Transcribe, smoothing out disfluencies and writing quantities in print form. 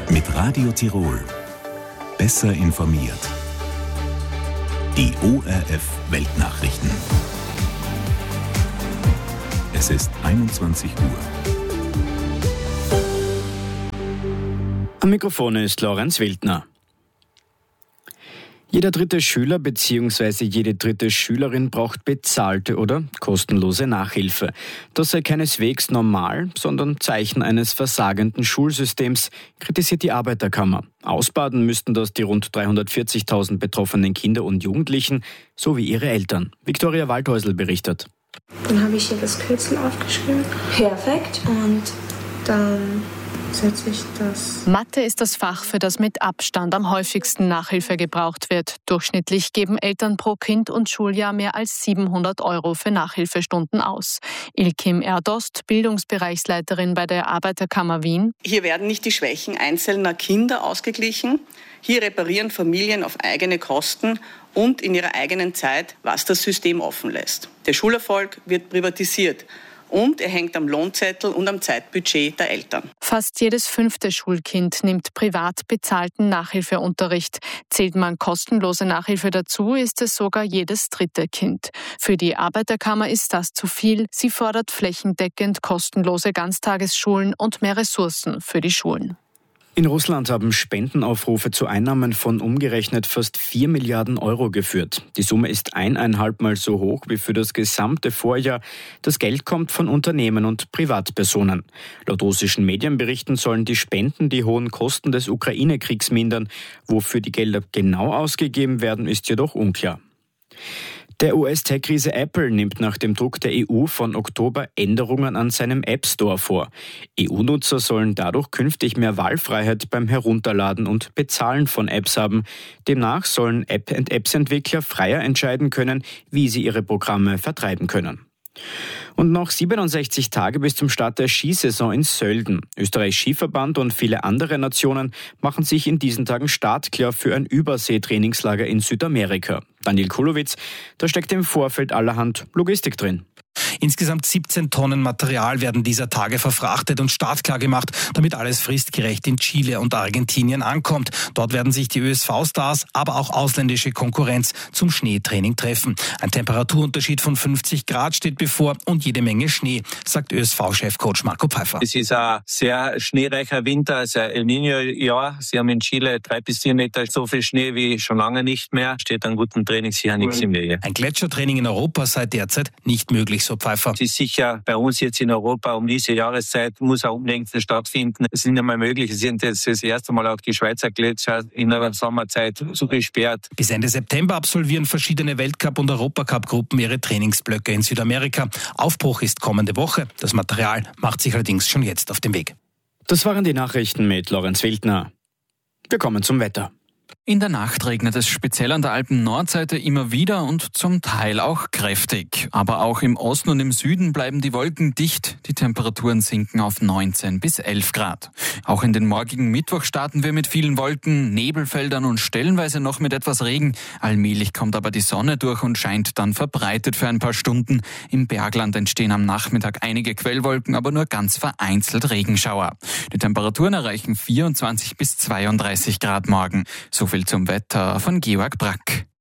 Mit Radio Tirol. Besser informiert. Die ORF Weltnachrichten. Es ist 21 Uhr. Am Mikrofon ist Lorenz Wildner. Jeder dritte Schüler bzw. jede dritte Schülerin braucht bezahlte oder kostenlose Nachhilfe. Das sei keineswegs normal, sondern Zeichen eines versagenden Schulsystems, kritisiert die Arbeiterkammer. Ausbaden müssten das die rund 340.000 betroffenen Kinder und Jugendlichen sowie ihre Eltern. Viktoria Waldhäusl berichtet. Dann habe ich hier das Kürzel aufgeschrieben. Perfekt. Und dann setze ich das. Mathe ist das Fach, für das mit Abstand am häufigsten Nachhilfe gebraucht wird. Durchschnittlich geben Eltern pro Kind und Schuljahr mehr als 700 € für Nachhilfestunden aus. Ilkim Erdost, Bildungsbereichsleiterin bei der Arbeiterkammer Wien. Hier werden nicht die Schwächen einzelner Kinder ausgeglichen. Hier reparieren Familien auf eigene Kosten und in ihrer eigenen Zeit, was das System offen lässt. Der Schulerfolg wird privatisiert. Und er hängt am Lohnzettel und am Zeitbudget der Eltern. Fast jedes 5. Schulkind nimmt privat bezahlten Nachhilfeunterricht. Zählt man kostenlose Nachhilfe dazu, ist es sogar jedes 3. Kind. Für die Arbeiterkammer ist das zu viel. Sie fordert flächendeckend kostenlose Ganztagesschulen und mehr Ressourcen für die Schulen. In Russland haben Spendenaufrufe zu Einnahmen von umgerechnet fast 4 Milliarden € geführt. Die Summe ist 1,5 Mal so hoch wie für das gesamte Vorjahr. Das Geld kommt von Unternehmen und Privatpersonen. Laut russischen Medienberichten sollen die Spenden die hohen Kosten des Ukraine-Kriegs mindern. Wofür die Gelder genau ausgegeben werden, ist jedoch unklar. Der US-Tech-Riese Apple nimmt nach dem Druck der EU von Oktober Änderungen an seinem App Store vor. EU-Nutzer sollen dadurch künftig mehr Wahlfreiheit beim Herunterladen und Bezahlen von Apps haben. Demnach sollen Apps-Entwickler freier entscheiden können, wie sie ihre Programme vertreiben können. Und noch 67 Tage bis zum Start der Skisaison in Sölden. Österreichs Skiverband und viele andere Nationen machen sich in diesen Tagen startklar für ein Überseetrainingslager in Südamerika. Daniel Kulowitz, da steckt im Vorfeld allerhand Logistik drin. Insgesamt 17 Tonnen Material werden dieser Tage verfrachtet und startklar gemacht, damit alles fristgerecht in Chile und Argentinien ankommt. Dort werden sich die ÖSV-Stars, aber auch ausländische Konkurrenz zum Schneetraining treffen. Ein Temperaturunterschied von 50 Grad steht bevor und jede Menge Schnee, sagt ÖSV-Chefcoach Marco Pfeiffer. Es ist ein sehr schneereicher Winter, also ein El Niño-Jahr. Sie haben in Chile 3 bis 4 Meter so viel Schnee wie schon lange nicht mehr. Steht an guten Trainings hier nichts im Wege. Ein Gletschertraining in Europa sei derzeit nicht möglich, so Pfeiffer. Es ist sicher bei uns jetzt in Europa um diese Jahreszeit muss auch unbedingt stattfinden. Es ist nicht einmal möglich. Es sind jetzt das erste Mal auch die Schweizer Gletscher in der Sommerzeit so gesperrt. Bis Ende September absolvieren verschiedene Weltcup- und Europacup-Gruppen ihre Trainingsblöcke in Südamerika. Aufbruch ist kommende Woche. Das Material macht sich allerdings schon jetzt auf den Weg. Das waren die Nachrichten mit Lorenz Wildner. Wir kommen zum Wetter. In der Nacht regnet es speziell an der Alpen-Nordseite immer wieder und zum Teil auch kräftig. Aber auch im Osten und im Süden bleiben die Wolken dicht. Die Temperaturen sinken auf 19 bis 11 Grad. Auch in den morgigen Mittwoch starten wir mit vielen Wolken, Nebelfeldern und stellenweise noch mit etwas Regen. Allmählich kommt aber die Sonne durch und scheint dann verbreitet für ein paar Stunden. Im Bergland entstehen am Nachmittag einige Quellwolken, aber nur ganz vereinzelt Regenschauer. Die Temperaturen erreichen 24 bis 32 Grad morgen. So viel zum Wetter von Georg Brack.